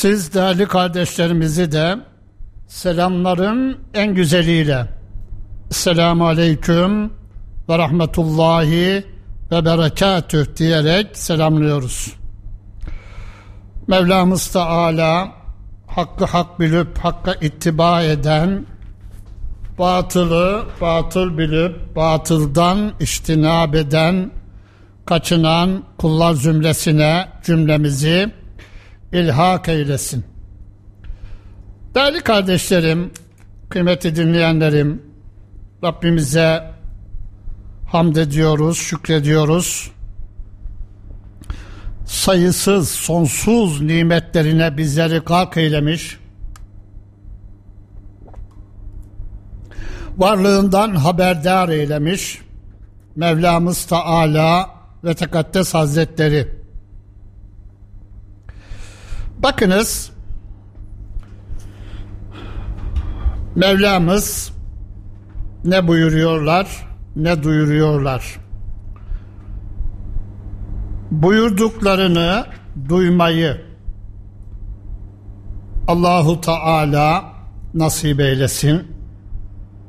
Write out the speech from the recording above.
Siz değerli kardeşlerimizi de selamların en güzeliyle Esselamu Aleyküm ve Rahmetullahi ve Berekatüh diyerek selamlıyoruz. Mevlamız Teala hakkı hak bilip hakka ittiba eden, batılı batıl bilip batıldan içtinab eden, kaçınan kullar zümresine cümlemizi ilhak eylesin. Değerli kardeşlerim, kıymetli dinleyenlerim, Rabbimize hamd ediyoruz, şükrediyoruz. Sayısız, sonsuz nimetlerine bizleri gark eylemiş, varlığından haberdar eylemiş Mevlamız Teala ve Tekaddes Hazretleri. Bakınız, Mevlamız ne buyuruyorlar, ne duyuruyorlar. Buyurduklarını duymayı Allahu Teala nasip eylesin.